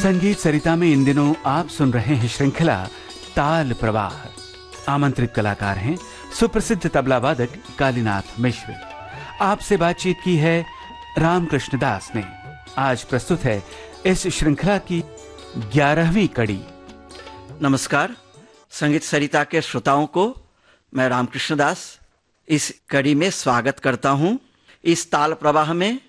संगीत सरिता में इन दिनों आप सुन रहे हैं श्रृंखला ताल प्रवाह। आमंत्रित कलाकार हैं सुप्रसिद्ध तबला वादक कालीनाथ मिश्र। आपसे बातचीत की है रामकृष्ण दास ने। आज प्रस्तुत है इस श्रृंखला की 11वीं कड़ी। नमस्कार संगीत सरिता के श्रोताओं को मैं रामकृष्ण दास इस कड़ी में स्वागत करता हूं। इस ताल प्रवाह में